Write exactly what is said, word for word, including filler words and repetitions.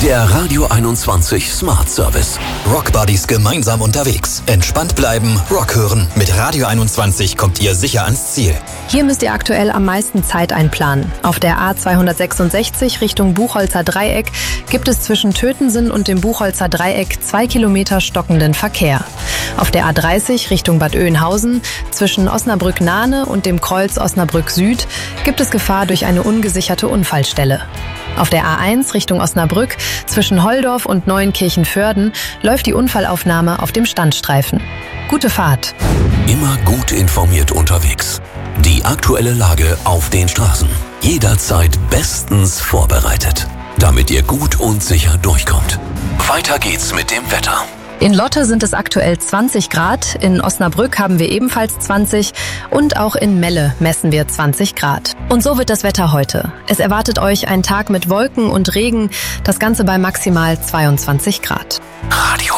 Der Radio einundzwanzig Smart Service. Rockbuddies gemeinsam unterwegs. Entspannt bleiben, Rock hören. Mit Radio einundzwanzig kommt ihr sicher ans Ziel. Hier müsst ihr aktuell am meisten Zeit einplanen. Auf der A zweihundertsechsundsechzig Richtung Buchholzer Dreieck gibt es zwischen Tötensen und dem Buchholzer Dreieck zwei Kilometer stockenden Verkehr. Auf der A dreißig Richtung Bad Oeynhausen zwischen Osnabrück-Nahne und dem Kreuz Osnabrück Süd gibt es Gefahr durch eine ungesicherte Unfallstelle. Auf der A eins Richtung Osnabrück zwischen Holdorf und Neuenkirchen-Vörden läuft die Unfallaufnahme auf dem Standstreifen. Gute Fahrt! Immer gut informiert unterwegs. Die aktuelle Lage auf den Straßen. Jederzeit bestens vorbereitet, damit ihr gut und sicher durchkommt. Weiter geht's mit dem Wetter. In Lotte sind es aktuell zwanzig Grad, in Osnabrück haben wir ebenfalls zwanzig und auch in Melle messen wir zwanzig Grad. Und so wird das Wetter heute. Es erwartet euch ein Tag mit Wolken und Regen, das Ganze bei maximal zweiundzwanzig Grad.